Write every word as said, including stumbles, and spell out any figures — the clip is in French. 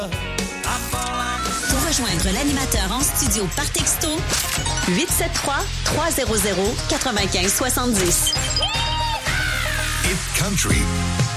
Pour rejoindre l'animateur en studio par texto, huit sept trois, trois zéro zéro, neuf cinq six zéro. Hit Country